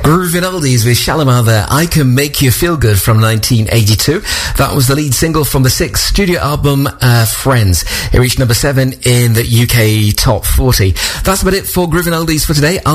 Groovin' Oldies with Shalimar there. I Can Make You Feel Good from 1982. That was the lead single from the sixth studio album, Friends. It reached number 7 in the UK Top 40. That's about it for Groovin' Oldies for today.